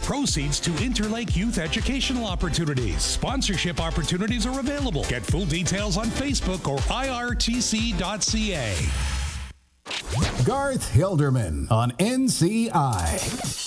proceeds to Interlake Youth educational opportunities. Sponsorship opportunities are available. Get full details on Facebook or irtc.ca. Garth Hilderman on NCI.